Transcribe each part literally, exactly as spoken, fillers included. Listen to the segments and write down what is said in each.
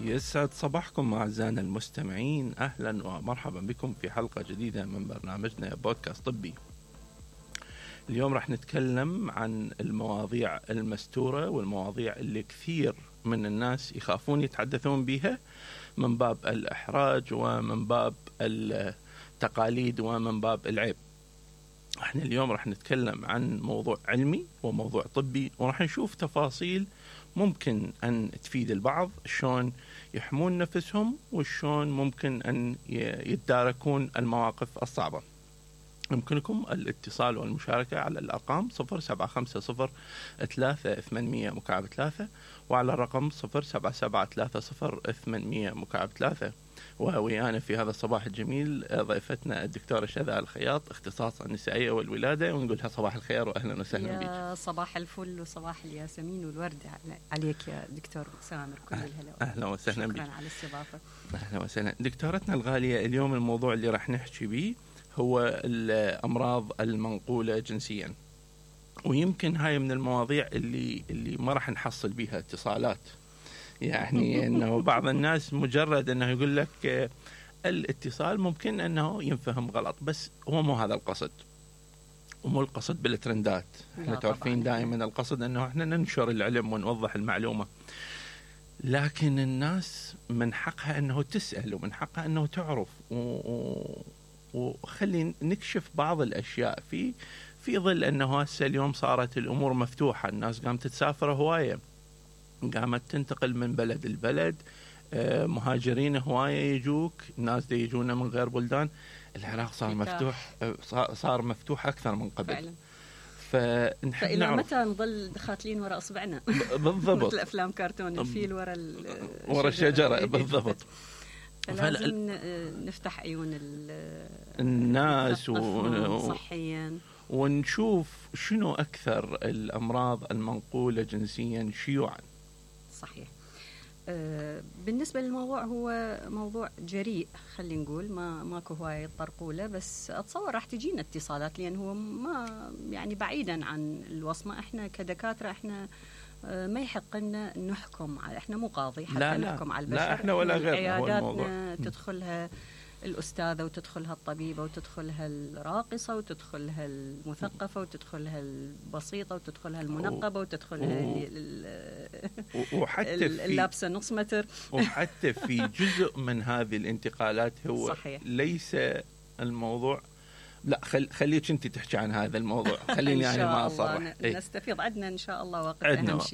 يسعد صباحكم أعزائنا المستمعين، أهلا ومرحبا بكم في حلقة جديدة من برنامجنا بودكاست طبي. اليوم راح نتكلم عن المواضيع المستورة والمواضيع اللي كثير من الناس يخافون يتحدثون بها من باب الإحراج ومن باب التقاليد ومن باب العيب. احنا اليوم راح نتكلم عن موضوع علمي وموضوع طبي، وراح نشوف تفاصيل ممكن أن تفيد البعض، شلون يحمون نفسهم وشلون ممكن أن يتداركون المواقف الصعبة. يمكنكم الاتصال والمشاركة على الأرقام صفر سبعة خمسة صفر ثلاثة ثمانمية مكعب ثلاثة وعلى الرقم صفر سبعة سبعة ثلاثة صفر ثمانمية مكعب ثلاثة. وويانا في هذا الصباح الجميل ضيفتنا الدكتورة شذى الخياط، اختصاص النسائية والولادة، ونقولها صباح الخير وأهلا وسهلا بك. يا صباح الفل وصباح الياسمين والورد عليك يا دكتور سامر، كل الهلا. أهلا وسهلا بك. شكرا على الاستضافة. أهلا وسهلا دكتورتنا الغالية. اليوم الموضوع اللي راح نحكي به هو الأمراض المنقولة جنسيا، ويمكن هاي من المواضيع اللي اللي ما راح نحصل بها اتصالات. يعني انه بعض الناس مجرد انه يقول لك الاتصال ممكن انه ينفهم غلط، بس هو مو هذا القصد، ومو القصد بالترندات. احنا تعرفين دائما القصد انه احنا ننشر العلم ونوضح المعلومة، لكن الناس من حقها انه تسأل ومن حقها انه تعرف، وخلي نكشف بعض الاشياء في في ظل انه هسه اليوم صارت الامور مفتوحة، الناس قامت تسافر هواية، قامت تنتقل من بلد البلد، مهاجرين هواية يجوك، ناس دي يجونا من غير بلدان. العراق صار مفتوح، صار مفتوح أكثر من قبل فعلا. فنحب فإلى نعرف متى نظل خاتلين وراء أصبعنا بالضبط مثل أفلام كرتون الفيل وراء وراء الشجرة بالضبط. فلازم نفتح عيون الناس و... صحيا، ونشوف شنو أكثر الأمراض المنقولة جنسيا شيوعا. صحيح. أه بالنسبة للموضوع هو موضوع جريء، خلينا نقول ما ماكو هواية طرقولة، بس أتصور راح تجينا اتصالات، لأن هو ما يعني بعيدا عن الوصمة. إحنا كدكاترة إحنا أه ما يحق لنا نحكم على، إحنا مو قاضي حتى لا نحكم لا على البشر. لا إحنا ولا غيرنا. عياداتنا تدخلها الأستاذة وتدخلها الطبيبة وتدخلها الراقصة وتدخلها المثقفة وتدخلها البسيطة وتدخلها المنقبة وتدخلها وحتى اللابسة نص متر. وحتى في جزء من هذه الانتقالات هو صحيح. ليس الموضوع، لا خل خليك انت تحكي عن هذا الموضوع، خليني انا ما اصرح. نستفيض، عندنا ان شاء الله وقت. عندنا وقت.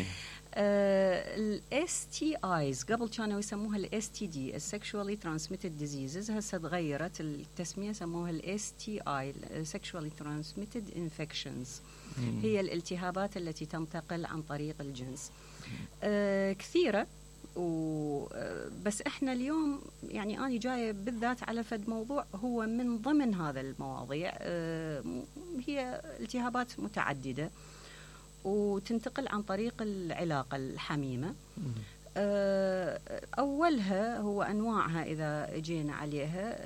ال إس تي آيز قبل كانوا يسموها ال إس تي دي Sexually Transmitted Diseases، هسه تغيرت التسمية سموها ال إس تي آي Sexually Transmitted Infections. مم. هي الالتهابات التي تنتقل عن طريق الجنس. آه كثيرة، بس احنا اليوم يعني أنا جاية بالذات على فد موضوع هو من ضمن هذا المواضيع. آه هي التهابات متعددة وتنتقل عن طريق العلاقة الحميمة. أولها هو أنواعها إذا جينا عليها،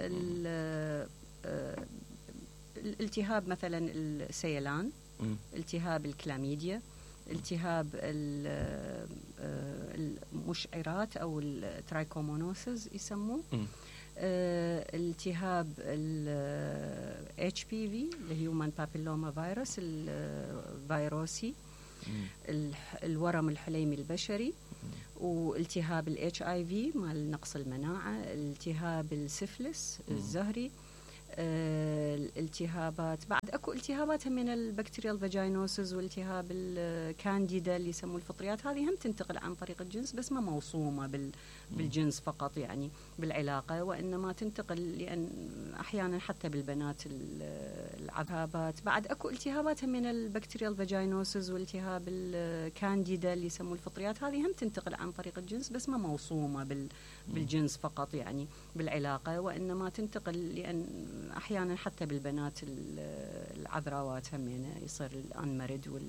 الالتهاب مثلا السيلان، التهاب الكلاميديا، التهاب المشعرات أو الترايكومونوسز يسموه، التهاب ال إتش بي في اللي هو Human Papilloma Virus الفيروسي، الورم الحليمي البشري، والتهاب ال إتش آي في مال نقص المناعة، التهاب السفلس الزهري، آه، الالتهابات بعد اكو التهابات من البكتيريال فاجينوسز والتهاب الكانديدا اللي يسموه الفطريات، هذه هم تنتقل عن طريق الجنس بس ما موصومة بال بالجنس فقط يعني بالعلاقة، وإنما تنتقل لأن أحيانا حتى بالبنات العذابات. بعد أكو التهابات من البكتيريال فاجينوسز والتهاب الكانديدا اللي يسموه الفطريات، هذه هم تنتقل عن طريق الجنس بس ما موصومة بال بالجنس فقط يعني بالعلاقة، وإنما تنتقل لأن أحيانا حتى بالبنات العذراوات هم يعني يصير الأنمرد وال